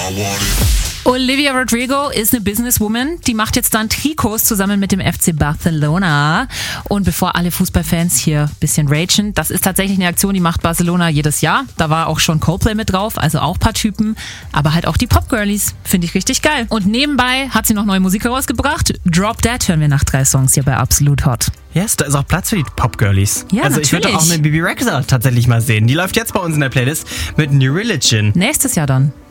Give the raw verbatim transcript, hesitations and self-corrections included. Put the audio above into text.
Olivia Rodrigo ist eine Businesswoman, die macht jetzt dann Trikots zusammen mit dem F C Barcelona. Und bevor alle Fußballfans hier ein bisschen ragen, das ist tatsächlich eine Aktion, die macht Barcelona jedes Jahr. Da war auch schon Coldplay mit drauf, also auch ein paar Typen, aber halt auch die Popgirlies. Finde ich richtig geil. Und nebenbei hat sie noch neue Musik herausgebracht. Drop Dead hören wir nach drei Songs hier bei Absolut Hot. Yes, da ist auch Platz für die Popgirlies. Ja, also natürlich. Ich würde auch eine Bibi Rexha tatsächlich mal sehen. Die läuft jetzt bei uns in der Playlist mit New Religion. Nächstes Jahr dann.